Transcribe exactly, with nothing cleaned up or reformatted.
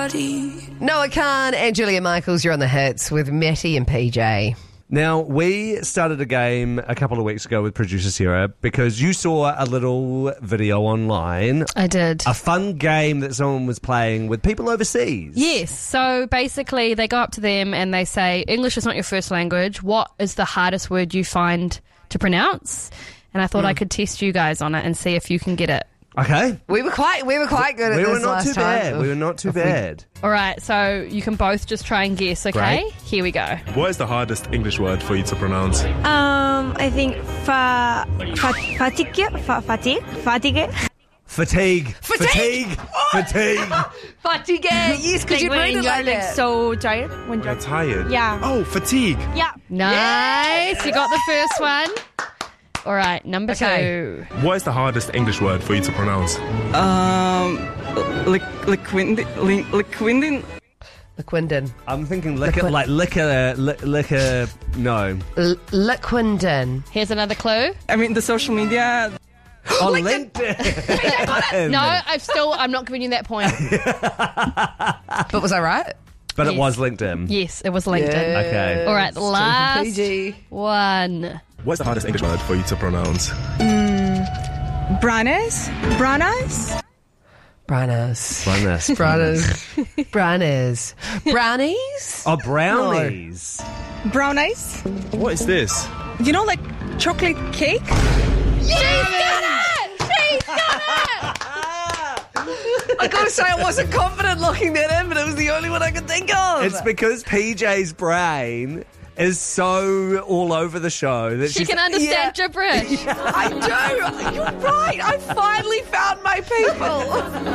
body. Noah Khan and Julia Michaels, you're on the hits with Matty and P J. Now, we started a game a couple of weeks ago with producer Sarah because you saw a little video online. I did. A fun game that someone was playing with people overseas. Yes. So basically, they go up to them and they say, English is not your first language. What is the hardest word you find to pronounce? And I thought mm. I could test you guys on it and see if you can get it. Okay. We were quite we were quite good at we this were not last too time. bad. We were not too bad. All right, so you can both just try and guess, okay? Great. Here we go. What is the hardest English word for you to pronounce? Um, I think fa, fa fatigue, fa, fatigue, fatigue. Fatigue. Fatigue. Fatigue. Fatigue. Fatigue. Yes, because Like you read when it you're like like that. so tired. When You're you're tired. Yeah. Oh, fatigue. Yeah. Nice. You got the first one. All right, number Okay. two. What is the hardest English word for you to pronounce? Um, liquidin, liquidin. Liquindin. I'm thinking liquor, Liquid- like liquor, li- liquor, no. L- Liquindin. Here's another clue. I mean, the social media. On LinkedIn. No, I've still, I'm not giving you that point. But was I right? But it Yes. was LinkedIn. Yes, it was LinkedIn. Okay. All right, the last P G. one. What's the hardest English word for you to pronounce? Brownies. Brownies. Brownies. Brownies. Brownies. Brownies. Brownies? Oh, brownies. Brownies. What is this? You know, like chocolate cake. I gotta say, I wasn't confident locking that in, but it was the only one I could think of. It's because P J's brain is so all over the show that She she's can understand Yeah. gibberish. I do. You're right. I finally found my people.